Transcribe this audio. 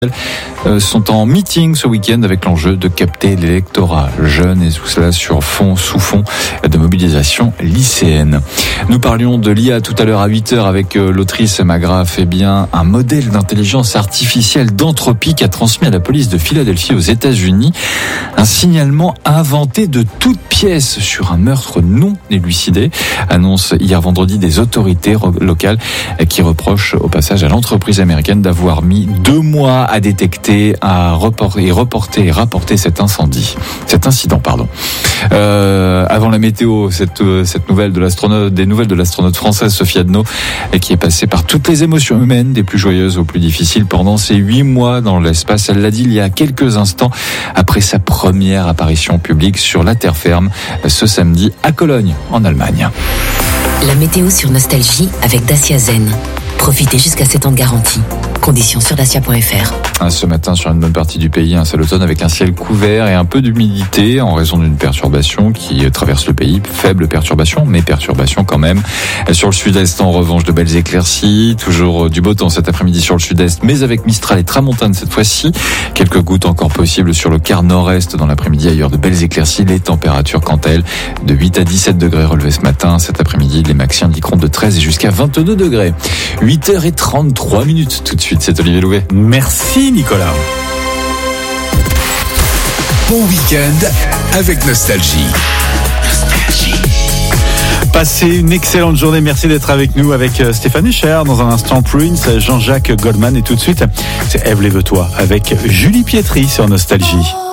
Sont en meeting ce week-end avec l'enjeu de capter l'électorat jeune et tout cela sous fond de mobilisation lycéenne. Nous parlions de l'IA tout à l'heure à 8h avec l'autrice Magra Febien, un modèle d'intelligence artificielle d'Anthropic a transmis à la police de Philadelphie aux États-Unis un signalement inventé de toutes pièces sur un meurtre non élucidé, annonce hier vendredi des autorités locales qui reprochent au passage à l'entreprise américaine d'avoir mis 2 mois à détecter, à rapporter cet incident. Avant la météo, cette nouvelle des nouvelles de l'astronaute française Sophie Adno, qui est passée par toutes les émotions humaines, des plus joyeuses aux plus difficiles, pendant ses 8 mois dans l'espace. Elle l'a dit il y a quelques instants, après sa première apparition publique sur la terre ferme, ce samedi à Cologne, en Allemagne. La météo sur Nostalgie avec Dacia Zen. Profitez jusqu'à 7 ans de garantie. Conditions sur dacia.fr. Ce matin, sur une bonne partie du pays, un seul automne avec un ciel couvert et un peu d'humidité en raison d'une perturbation qui traverse le pays. Faible perturbation, mais perturbation quand même. Sur le sud-est, en revanche, de belles éclaircies. Toujours du beau temps cet après-midi sur le sud-est, mais avec Mistral et Tramontane cette fois-ci. Quelques gouttes encore possibles sur le quart nord-est dans l'après-midi. Ailleurs, de belles éclaircies. Les températures, quant à elles, de 8 à 17 degrés relevées ce matin. Cet après-midi, les maxi indiqueront de 13 et jusqu'à 22 degrés. 8h33 tout de suite, c'est Olivier Louvet. Merci Nicolas. Bon week-end avec Nostalgie. Passez une excellente journée, merci d'être avec nous avec Stéphane Echer. Dans un instant, Prince, Jean-Jacques Goldman et tout de suite, c'est Ève Lévetois avec Julie Pietri sur Nostalgie.